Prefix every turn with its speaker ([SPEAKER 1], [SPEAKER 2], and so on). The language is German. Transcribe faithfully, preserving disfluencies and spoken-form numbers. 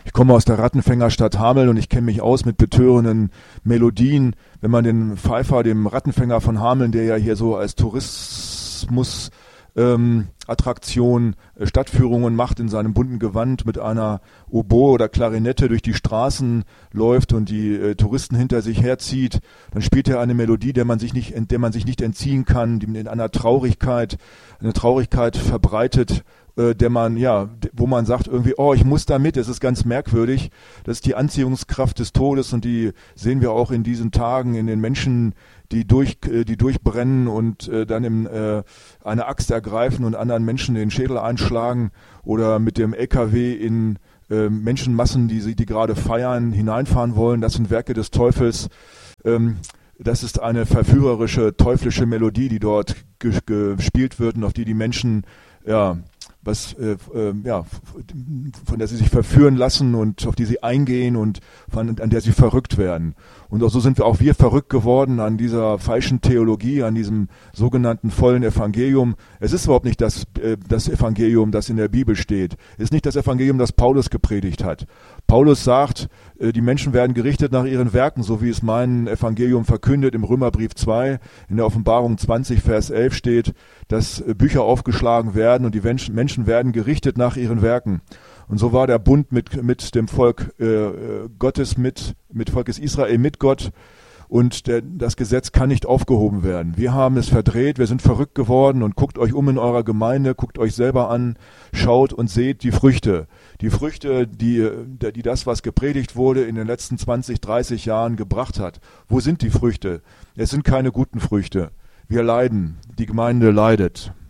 [SPEAKER 1] Ich komme aus der Rattenfängerstadt Hameln und ich kenne mich aus mit betörenden Melodien. Wenn man den Pfeiffer, dem Rattenfänger von Hameln, der ja hier so als Tourismus ähm, Attraktion, äh, Stadtführungen macht in seinem bunten Gewand mit einer Oboe oder Klarinette durch die Straßen läuft und die äh, Touristen hinter sich herzieht, dann spielt er eine Melodie, der man sich nicht, der man sich nicht entziehen kann, die in einer Traurigkeit, eine Traurigkeit verbreitet, äh, der man, ja, wo man sagt irgendwie, oh, ich muss da mit, das ist ganz merkwürdig. Das ist die Anziehungskraft des Todes und die sehen wir auch in diesen Tagen in den Menschen, die durch, die durchbrennen und äh, dann im, äh, eine Axt ergreifen und anderen Menschen den Schädel einschlagen oder mit dem L K W in äh, Menschenmassen, die sie, die gerade feiern, hineinfahren wollen. Das sind Werke des Teufels. Ähm, das ist eine verführerische, teuflische Melodie, die dort ge- gespielt wird und auf die die Menschen, ja, was, äh, äh, ja, von der sie sich verführen lassen und auf die sie eingehen und von, an der sie verrückt werden. Und auch so sind wir auch wir verrückt geworden an dieser falschen Theologie, an diesem sogenannten vollen Evangelium. Es ist überhaupt nicht das, äh, das Evangelium, das in der Bibel steht. Es ist nicht das Evangelium, das Paulus gepredigt hat. Paulus sagt, äh, die Menschen werden gerichtet nach ihren Werken, so wie es mein Evangelium verkündet. Im Römerbrief zwei, in der Offenbarung zwanzig, Vers elf steht, dass äh, Bücher aufgeschlagen werden und die Menschen, Menschen werden gerichtet nach ihren Werken. Und so war der Bund mit, mit dem Volk äh, Gottes, mit, mit Volkes Israel, mit Gott. Und der, das Gesetz kann nicht aufgehoben werden. Wir haben es verdreht, wir sind verrückt geworden und guckt euch um in eurer Gemeinde, guckt euch selber an, schaut und seht die Früchte. Die Früchte, die, die das, was gepredigt wurde, in den letzten zwanzig, dreißig Jahren gebracht hat. Wo sind die Früchte? Es sind keine guten Früchte. Wir leiden, die Gemeinde leidet.